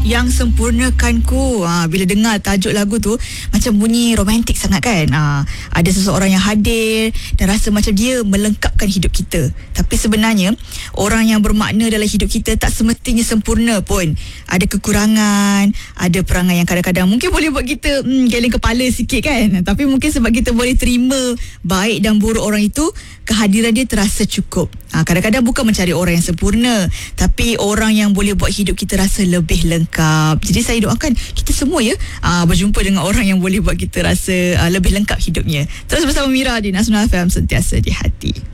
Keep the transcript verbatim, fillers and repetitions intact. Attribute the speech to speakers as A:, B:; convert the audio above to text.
A: Yang sempurnakanku. Ha, bila dengar tajuk lagu tu macam bunyi romantik sangat kan. Ha, ada seseorang yang hadir dan rasa macam dia melengkapkan hidup kita. Tapi sebenarnya orang yang bermakna dalam hidup kita tak semestinya sempurna pun. Ada kekurangan, ada perangai yang kadang-kadang mungkin boleh buat kita hmm, geleng kepala sikit kan. Tapi mungkin sebab kita boleh terima baik dan buruk orang itu, kehadiran dia terasa cukup. Ha, kadang-kadang bukan mencari orang yang sempurna, tapi orang yang boleh buat hidup kita rasa lebih lengkap. Jadi saya doakan kita semua ya aa, berjumpa dengan orang yang boleh buat kita rasa aa, lebih lengkap hidupnya. Terus bersama Mira di Nasional F M, sentiasa di hati.